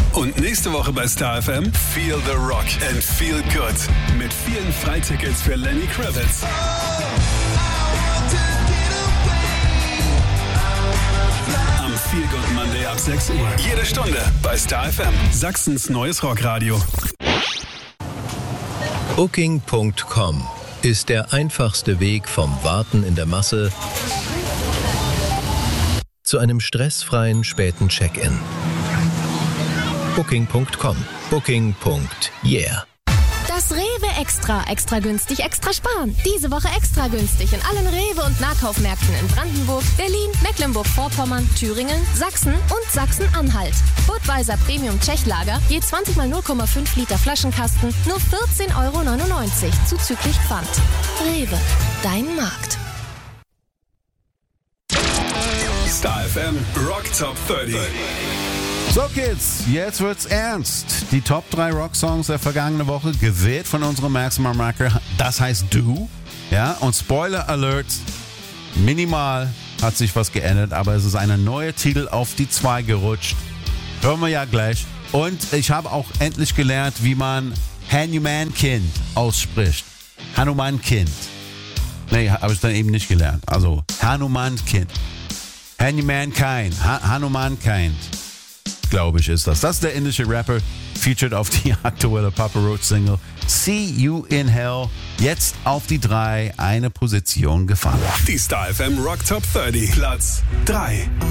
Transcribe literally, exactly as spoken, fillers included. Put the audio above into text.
Und nächste Woche bei Star F M Feel the Rock and Feel Good mit vielen Freitickets für Lenny Kravitz. Am Feel Good Monday ab sechs Uhr. Jede Stunde bei Star F M. Sachsens neues Rockradio. Booking Punkt com ist der einfachste Weg vom Warten in der Masse zu einem stressfreien späten Check-in. Booking Punkt com. Booking. Yeah. Das Rewe Extra. Extra günstig, extra sparen. Diese Woche extra günstig in allen Rewe- und Nahkaufmärkten in Brandenburg, Berlin, Mecklenburg-Vorpommern, Thüringen, Sachsen und Sachsen-Anhalt. Budweiser Premium Tschechlager, je zwanzig mal null Komma fünf Liter Flaschenkasten, nur vierzehn Euro neunundneunzig, zuzüglich Pfand. Rewe, dein Markt. Star F M Rock Top dreißig. So Kids, jetzt wird's ernst. Die Top drei Rocksongs der vergangenen Woche, gewählt von unserem Maximum Marker, das heißt Du. Ja, und Spoiler Alert, minimal hat sich was geändert, aber es ist ein neuer Titel auf die zwei gerutscht. Hören wir ja gleich. Und ich habe auch endlich gelernt, wie man Hanuman-Kind ausspricht. Hanuman-Kind. Nee, habe ich dann eben nicht gelernt. Also Hanuman-Kind. Hanuman-Kind. Ha- Hanuman-Kind. Glaube ich, ist das. Das ist der indische Rapper, featured auf die aktuelle Papa Roach Single See You in Hell. Jetzt auf die drei, eine Position gefallen. Die Star F M Rock Top dreißig. Platz drei.